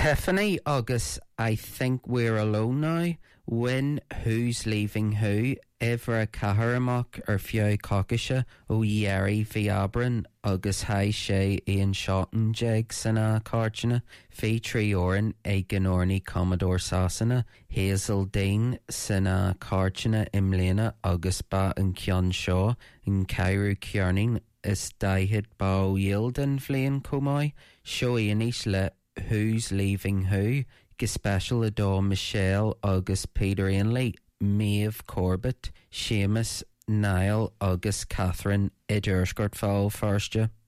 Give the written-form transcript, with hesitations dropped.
Tiffany agus I think we're alone now. When who's leaving who? Ever a caharamach ar fiú caucaise ó Yeri Viabran agus hai sé Ian Shotton jeg sanna cartena fi trioran e ganorni Commodore Sasana Hazel Dean sanna cartena imlena agus ba an Cian Shaw in Cairo Kierning is daihid ba Yilden flein comai show Ianis le Who's Leaving Who ge special adó Michelle agus Peter Ainley Maeve Corbett, Seamus, Niall agus Catherine Idirskurt fáil firstja.